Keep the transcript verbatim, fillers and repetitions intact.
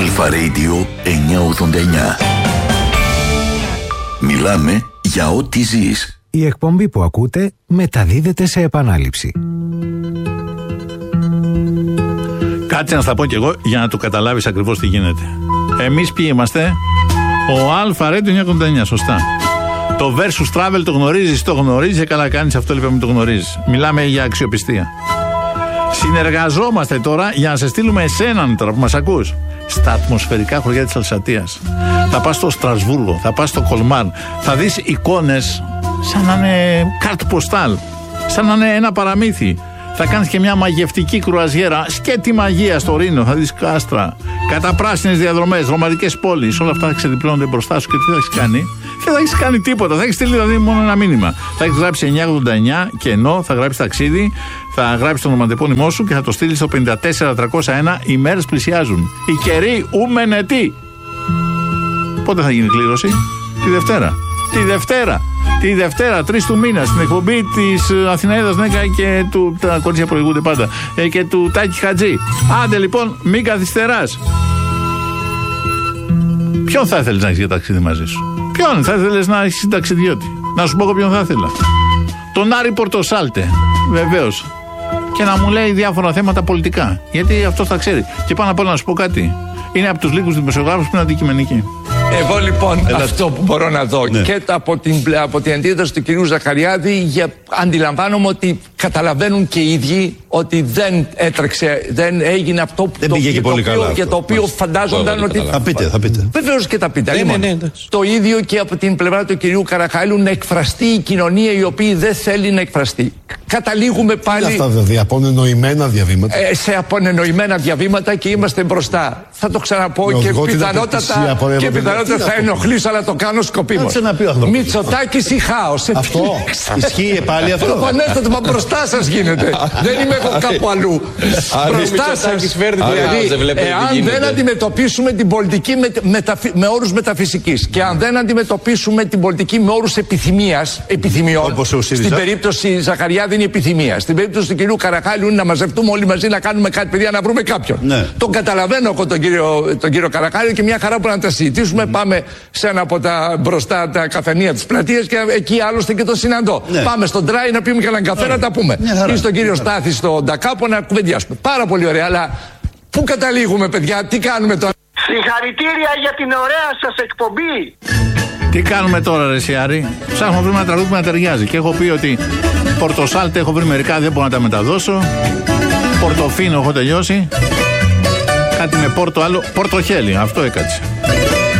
Αλφα Radio εννιακόσια ογδόντα εννιά. Μιλάμε για ό,τι ζεις. Η εκπομπή που ακούτε μεταδίδεται σε επανάληψη. Κάτσε να στα πω κι εγώ για να το καταλάβεις ακριβώς τι γίνεται. Εμείς ποιοι είμαστε? Ο Αλφα Radio εννιακόσια ογδόντα εννιά, σωστά. Το Versus Travel το γνωρίζεις, το γνωρίζεις, καλά κάνεις, αυτό είπαμε το γνωρίζεις. Μιλάμε για αξιοπιστία. Συνεργαζόμαστε τώρα για να σε στείλουμε εσέναν τώρα που μας ακούς στα ατμοσφαιρικά χωριά της Αλσατίας. Θα πας στο Στρασβούργο, θα πας στο Κολμάρ, θα δεις εικόνες σαν να είναι κάρτ ποστάλ, σαν να είναι ένα παραμύθι. Θα κάνεις και μια μαγευτική κρουαζιέρα, σκέτη μαγεία στο Ρήνο, θα δεις κάστρα, καταπράσινες διαδρομές, ρομαντικές πόλεις, όλα αυτά θα ξεδιπλώνονται μπροστά σου και τι θα έχεις κάνει? Δεν θα έχεις κάνει τίποτα, θα έχεις στείλει δηλαδή μόνο ένα μήνυμα. Θα έχεις γράψει εννιακόσια ογδόντα εννιά και ενώ θα γράψεις ταξίδι, θα γράψεις το ονοματεπώνυμό σου και θα το στείλεις στο πέντε τέσσερα τριακόσια ένα. Οι μέρες πλησιάζουν. Οι καιροί ούμενετοι. Πότε θα γίνει η κλήρωση? Τη Δευτέρα. Τη Δευτέρα. Τη Δευτέρα, τρεις του μήνα, στην εκπομπή της Αθηναίδας Νέκα και του. Τα κορίτσια προηγούνται πάντα. Ε, και του Τάκη Χατζή. Άντε λοιπόν, μην καθυστεράς. Ποιον θα ήθελες να έχεις για ταξίδι μαζί σου? Ποιον θα ήθελες να έχεις ταξιδιώτη? Να σου πω εγώ ποιον θα ήθελα. Τον Άρη Πορτοσάλτε, βεβαίως. Και να μου λέει διάφορα θέματα πολιτικά. Γιατί αυτός τα ξέρει. Και πάνω απ' όλα να σου πω κάτι. Είναι από τους λίγους δημοσιογράφους που είναι αντικειμενικοί. Εγώ λοιπόν Έλα. αυτό που μπορώ να δω, ναι, και από την, από την αντίδραση του κυρίου Ζαχαριάδη, για, αντιλαμβάνομαι ότι καταλαβαίνουν και οι ίδιοι ότι δεν έτρεξε, δεν έγινε αυτό που, δεν το, πήγε και το, πολύ οποίο, καλά για το οποίο αυτό. φαντάζονταν Ω, ότι. Θα πείτε, θα πείτε. Βεβαίως και τα πείτε. Ναι, λοιπόν, ναι, ναι, το ίδιο και από την πλευρά του κυρίου Καραχάλου, να εκφραστεί η κοινωνία η οποία δεν θέλει να εκφραστεί. Καταλήγουμε πάλι. Αυτά δηλαδή, απονενοημένα διαβήματα. Ε, σε απονενοημένα διαβήματα και είμαστε μπροστά. Θα το ξαναπώ με και πιθανότατα, και πιθανότατα θα ενοχλήσω, αλλά το κάνω σκοπίμως. Μητσοτάκης ή χάος. Αυτό ισχύει πάλι αυτό? Προφανέστατα, μα μπροστά σας γίνεται. Δεν είμαι εγώ κάπου αλλού. Μπροστά σας. Δηλαδή, εάν δεν αντιμετωπίσουμε την πολιτική με, μεταφυ, με όρους μεταφυσικής και αν δεν αντιμετωπίσουμε την πολιτική με όρους επιθυμίας, επιθυμιών, στην περίπτωση Ζαχαριάδη είναι επιθυμία. Στην περίπτωση του κυρίου Καραχάλιου είναι να μαζευτούμε όλοι μαζί να κάνουμε κάτι, παιδιά, να βρούμε κάποιον. Ναι. Τον καταλαβαίνω εγώ τον κύριο, τον κύριο Καραχάλιο και μια χαρά που να τα συζητήσουμε. Mm. Πάμε σε ένα από τα μπροστά τα καφενεία της πλατείας και εκεί άλλωστε και το συναντώ. Ναι. Πάμε στον Τράι να πιούμε και έναν καφέ, ναι, να τα πούμε. Ναι, ή στον κύριο Στάθη στον Ντακάπο να κουβεντιάσουμε. Πάρα πολύ ωραία, αλλά πού καταλήγουμε, παιδιά, τι κάνουμε τώρα? Συγχαρητήρια για την ωραία σας εκπομπή. Τι κάνουμε τώρα, ρε Σιάρη? Ψάχνουμε να βρούμε ένα τραγούδι που να ταιριάζει. Και έχω πει ότι Πορτοσάλτε έχω βρει μερικά, δεν μπορώ να τα μεταδώσω. Πορτοφίνο έχω τελειώσει. Κάτι με πόρτο άλλο. Πορτοχέλι, αυτό έκατσε.